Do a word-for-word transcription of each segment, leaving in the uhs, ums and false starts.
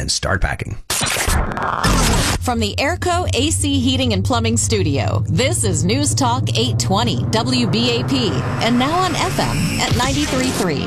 and start packing. From the Airco A C Heating and Plumbing Studio, this is News Talk eight twenty W B A P, and now on F M at ninety-three point three.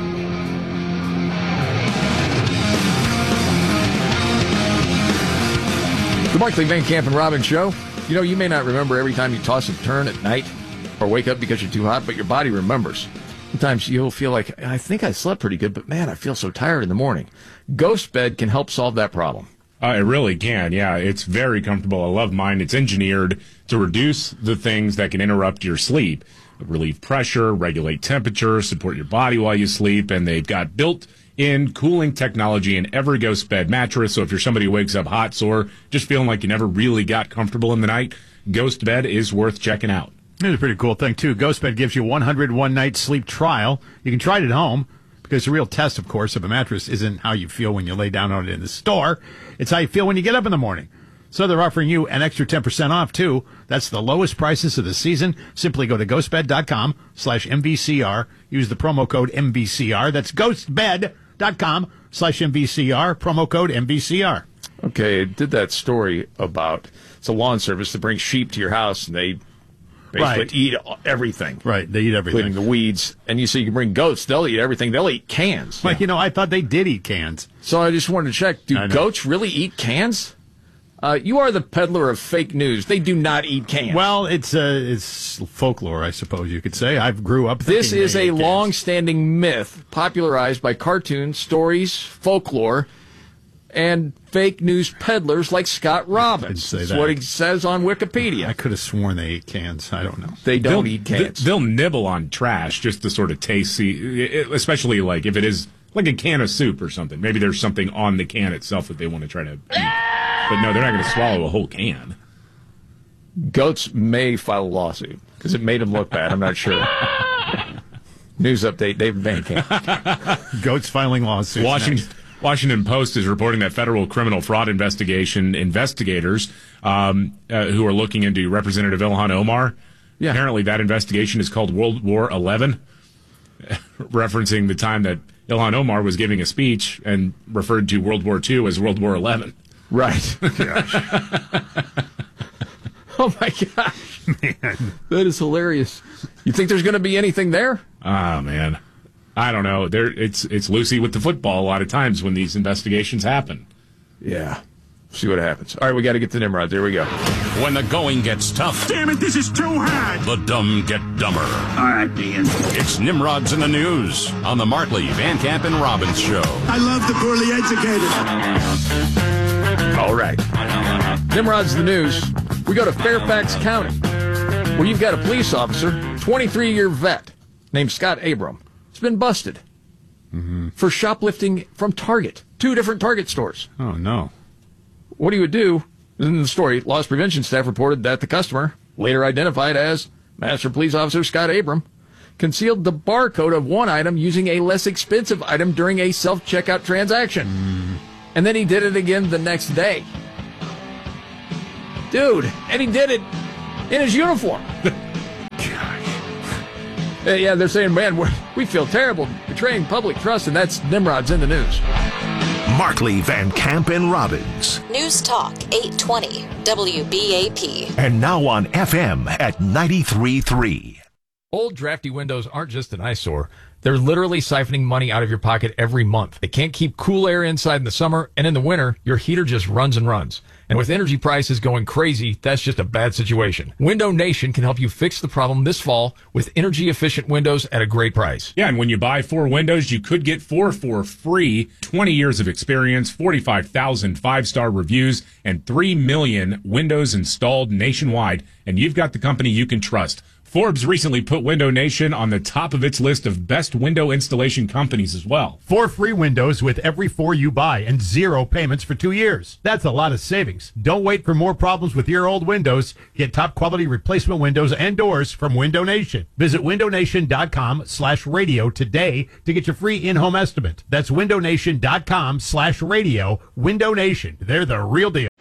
The Markley, Van Camp, and Robbins Show. You know, you may not remember every time you toss and turn at night or wake up because you're too hot, but your body remembers. Sometimes you'll feel like, I think I slept pretty good, but man, I feel so tired in the morning. Ghost Bed can help solve that problem. Uh, it really can, yeah. It's very comfortable. I love mine. It's engineered to reduce the things that can interrupt your sleep, relieve pressure, regulate temperature, support your body while you sleep, and they've got built-in cooling technology in every Ghost Bed mattress, so if you're somebody who wakes up hot, sore, just feeling like you never really got comfortable in the night, Ghost Bed is worth checking out. It's a pretty cool thing, too. Ghost Bed gives you one hundred one night sleep trial. You can try it at home, because the real test, of course, of a mattress isn't how you feel when you lay down on it in the store. It's how you feel when you get up in the morning. So they're offering you an extra ten percent off, too. That's the lowest prices of the season. Simply go to ghostbed.com slash MVCR. Use the promo code M V C R. That's ghostbed.com slash MVCR. Promo code M V C R. Okay, I did that story about it's a lawn service that brings sheep to your house, and they basically Right. eat everything. Right, they eat everything. Including the weeds. And you see, you can bring goats. They'll eat everything. They'll eat cans. Like, you know, I thought they did eat cans. So I just wanted to check, do goats really eat cans? Uh, you are the peddler of fake news. They do not eat cans. Well, it's uh, it's folklore, I suppose you could say. I grew up thinking This is they a ate cans. long-standing myth popularized by cartoons, stories, folklore, and fake news peddlers like Scott Robbins. say That's that. what he says on Wikipedia. I could have sworn they ate cans. I don't know. They don't They'll- eat cans. They'll nibble on trash just to sort of taste, see, especially like if it is like a can of soup or something. Maybe there's something on the can itself that they want to try to eat. But no, they're not going to swallow a whole can. Goats may file a lawsuit because it made them look bad. I'm not sure. News update, David Van Camp. Goats filing lawsuits. Washington, next. Washington Post is reporting that federal criminal fraud investigation investigators um, uh, who are looking into Representative Ilhan Omar, Yeah. apparently that investigation is called World War eleven, referencing the time that Ilhan Omar was giving a speech and referred to World War Two as World War eleven. Right. Oh, my gosh. Man. That is hilarious. You think there's going to be anything there? Ah, man. I don't know. There, it's it's Lucy with the football a lot of times when these investigations happen. Yeah. See what happens. All right, we got to get to Nimrod. There we go. When the going gets tough, Damn it, this is too hard. the dumb get dumber. All right, Ian. It's Nimrod's in the News on the Markley, Van Camp, and Robbins Show. I love the poorly educated. All right. Nimrod's the news. We go to Fairfax County, where you've got a police officer, twenty-three-year vet, named Scott Abram. He's been busted Mm-hmm. for shoplifting from Target, two different Target stores. Oh, no. What he would do, in the story, loss prevention staff reported that the customer, later identified as Master Police Officer Scott Abram, concealed the barcode of one item using a less expensive item during a self-checkout transaction. Mm. And then he did it again the next day. Dude, and he did it in his uniform. Uh, yeah, they're saying, man, we're, we feel terrible betraying public trust, and that's Nimrod's in the news. Markley, Van Camp, and Robbins. News Talk eight twenty W B A P. And now on F M at ninety-three point three. Old drafty windows aren't just an eyesore. They're literally siphoning money out of your pocket every month. They can't keep cool air inside in the summer, and in the winter, your heater just runs and runs. And with energy prices going crazy, that's just a bad situation. Window Nation can help you fix the problem this fall with energy-efficient windows at a great price. Yeah, and when you buy four windows, you could get four for free. twenty years of experience, forty-five thousand five-star reviews, and three million windows installed nationwide. And you've got the company you can trust. Forbes recently put Window Nation on the top of its list of best window installation companies as well. Four free windows with every four you buy and zero payments for two years. That's a lot of savings. Don't wait for more problems with your old windows. Get top quality replacement windows and doors from Window Nation. Visit windownation.com slash radio today to get your free in-home estimate. That's windownation.com slash radio. Window Nation. They're the real deal.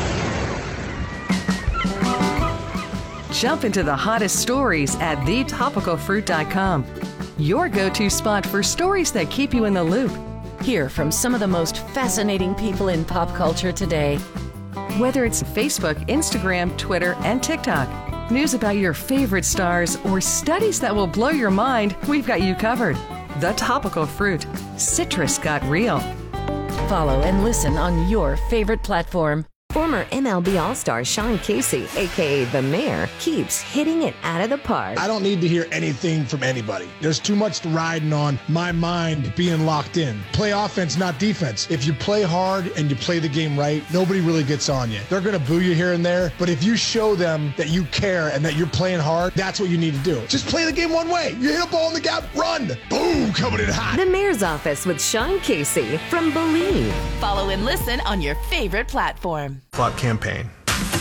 Jump into the hottest stories at the topical fruit dot com. Your go-to spot for stories that keep you in the loop. Hear from some of the most fascinating people in pop culture today. Whether it's Facebook, Instagram, Twitter, and TikTok, news about your favorite stars, or studies that will blow your mind, we've got you covered. The Topical Fruit. Citrus got real. Follow and listen on your favorite platform. Former M L B All-Star Sean Casey, a k a. The Mayor, keeps hitting it out of the park. I don't need to hear anything from anybody. There's too much riding on my mind being locked in. Play offense, not defense. If you play hard and you play the game right, nobody really gets on you. They're going to boo you here and there, but if you show them that you care and that you're playing hard, that's what you need to do. Just play the game one way. You hit a ball in the gap, run. Boom, coming in hot. The Mayor's Office with Sean Casey from Believe. Follow and listen on your favorite platform. Flop campaign.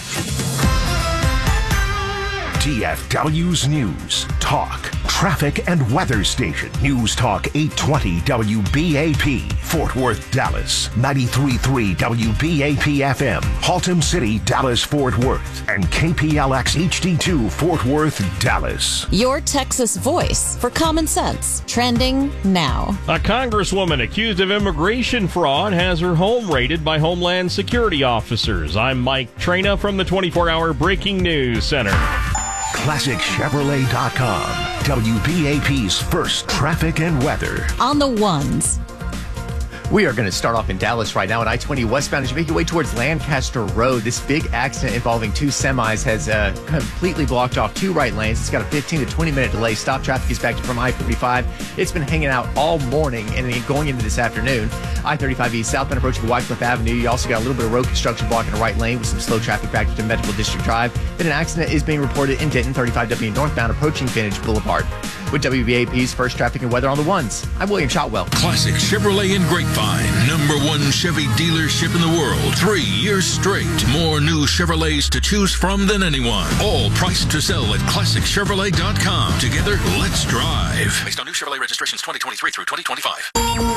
T F W's News, Talk, Traffic and Weather Station. News Talk eight twenty W B A P, Fort Worth, Dallas. ninety-three point three W B A P F M, Haltom City, Dallas, Fort Worth. And K P L X H D two, Fort Worth, Dallas. Your Texas voice for common sense. Trending now. A congresswoman accused of immigration fraud has her home raided by Homeland Security officers. I'm Mike Trena from the twenty-four hour Breaking News Center. Classic Chevrolet dot com, W B A P's first traffic and weather. On the ones. We are going to start off in Dallas right now at I twenty westbound as you make your way towards Lancaster Road. This big accident involving two semis has uh, completely blocked off two right lanes. It's got a fifteen to twenty minute delay. Stop traffic is back from I forty-five. It's been hanging out all morning and then going into this afternoon. I thirty-five East southbound approaching Wycliffe Avenue. You also got a little bit of road construction blocking the right lane with some slow traffic back to Medical District Drive. Then an accident is being reported in Denton, thirty-five W northbound approaching Vintage Boulevard. With W B A P's first traffic and weather on the ones, I'm William Shotwell. Classic Chevrolet in Grapevine, number one Chevy dealership in the world. Three years straight. More new Chevrolets to choose from than anyone. All priced to sell at Classic Chevrolet dot com. Together, let's drive. Based on new Chevrolet registrations twenty twenty-three through twenty twenty-five.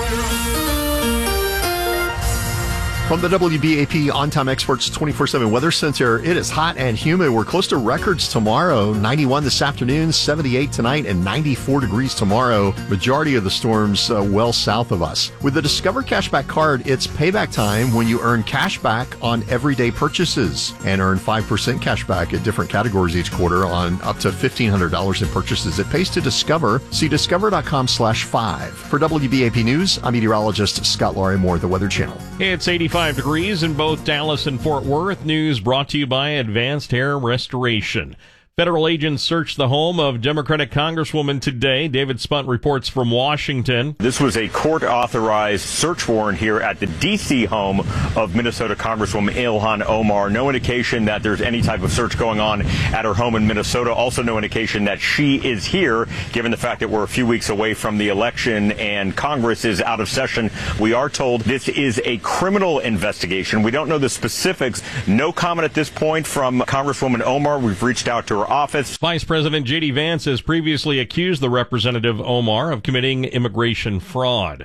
From the W B A P On-Time Experts twenty-four seven Weather Center, it is hot and humid. We're close to records tomorrow. ninety-one this afternoon, seventy-eight tonight, and ninety-four degrees tomorrow. Majority of the storms uh, well south of us. With the Discover Cashback card, it's payback time when you earn cash back on everyday purchases and earn five percent cash back at different categories each quarter on up to fifteen hundred dollars in purchases. It pays to Discover. See discover dot com slash five. For W B A P News, I'm meteorologist Scott Laurie Moore, the Weather Channel. It's eighty-five degrees in both Dallas and Fort Worth. News brought to you by Advanced Hair Restoration. Federal agents searched the home of Democratic Congresswoman today. David Spunt reports from Washington. This was a court-authorized search warrant here at the D C home of Minnesota Congresswoman Ilhan Omar. No indication that there's any type of search going on at her home in Minnesota. Also no indication that she is here, given the fact that we're a few weeks away from the election and Congress is out of session. We are told this is a criminal investigation. We don't know the specifics. No comment at this point from Congresswoman Omar. We've reached out to her office. Vice President J D Vance has previously accused the Representative Omar of committing immigration fraud.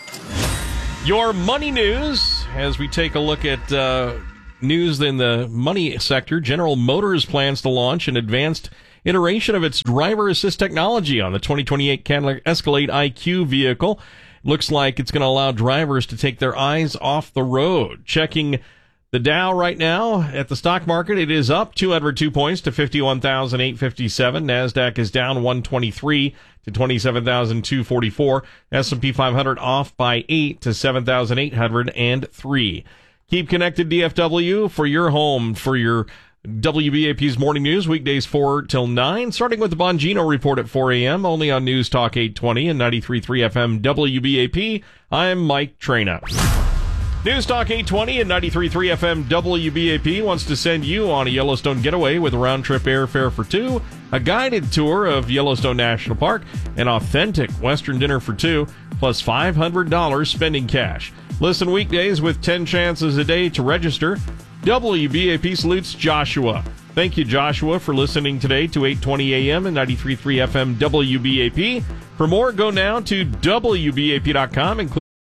Your money news, as we take a look at uh, news in the money sector. General Motors plans to launch an advanced iteration of its driver assist technology on the twenty twenty-eight Cadillac Escalade I Q vehicle. Looks like it's going to allow drivers to take their eyes off the road. Checking the Dow right now at the stock market, it is up two hundred two points to fifty-one thousand eight hundred fifty-seven. NASDAQ is down one twenty-three to twenty-seven thousand two hundred forty-four. S and P five hundred off by eight to seven thousand eight hundred three. Keep connected, D F W, for your home, for your W B A P's morning news, weekdays four till nine, starting with the Bongino Report at four a.m., only on News Talk eight twenty and ninety-three point three F M W B A P. I'm Mike Trena. News Talk eight twenty and ninety-three point three F M W B A P wants to send you on a Yellowstone getaway with a round-trip airfare for two, a guided tour of Yellowstone National Park, an authentic Western dinner for two, plus five hundred dollars spending cash. Listen weekdays with ten chances a day to register. W B A P salutes Joshua. Thank you, Joshua, for listening today to eight twenty a.m. and ninety-three point three F M W B A P. For more, go now to W B A P dot com and click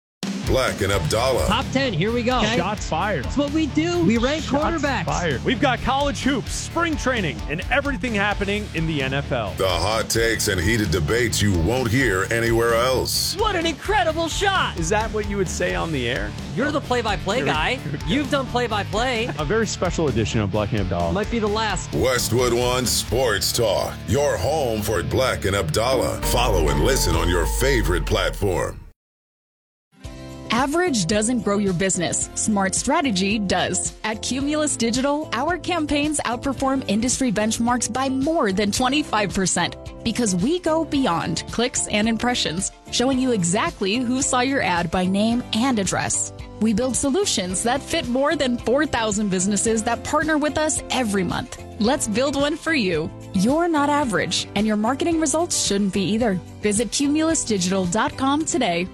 Black and Abdallah. Top ten, here we go. Okay. Shots fired. That's what we do. We rank Shots quarterbacks. Fired. We've got college hoops, spring training, and everything happening in the N F L. The hot takes and heated debates you won't hear anywhere else. What an incredible shot. Is that what you would say on the air? You're the play-by-play guy. You've done play-by-play. A very special edition of Black and Abdallah. Might be the last. Westwood One Sports Talk. Your home for Black and Abdallah. Follow and listen on your favorite platform. Average doesn't grow your business. Smart strategy does. At Cumulus Digital, our campaigns outperform industry benchmarks by more than twenty-five percent because we go beyond clicks and impressions, showing you exactly who saw your ad by name and address. We build solutions that fit more than four thousand businesses that partner with us every month. Let's build one for you. You're not average, and your marketing results shouldn't be either. Visit cumulus digital dot com today.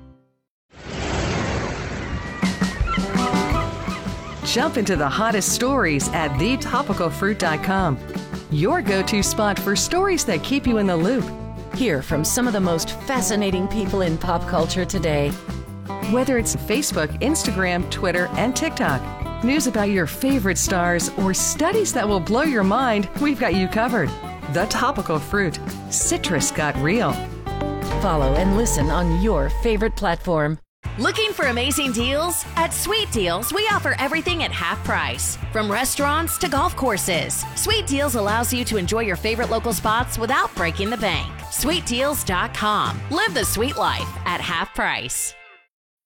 Jump into the hottest stories at the topical fruit dot com. Your go-to spot for stories that keep you in the loop. Hear from some of the most fascinating people in pop culture today. Whether it's Facebook, Instagram, Twitter, and TikTok, news about your favorite stars, or studies that will blow your mind, we've got you covered. The Topical Fruit. Citrus got real. Follow and listen on your favorite platform. Looking for amazing deals? At Sweet Deals, we offer everything at half price. From restaurants to golf courses, Sweet Deals allows you to enjoy your favorite local spots without breaking the bank. sweet deals dot com. Live the sweet life at half price.